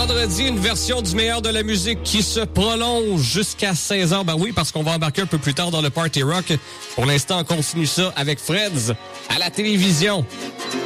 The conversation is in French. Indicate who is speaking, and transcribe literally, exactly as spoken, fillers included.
Speaker 1: vendredi, une version du meilleur de la musique qui se prolonge jusqu'à seize heures. Ben oui, parce qu'on va embarquer un peu plus tard dans le Party Rock. Pour l'instant, on continue ça avec Freds à la télévision.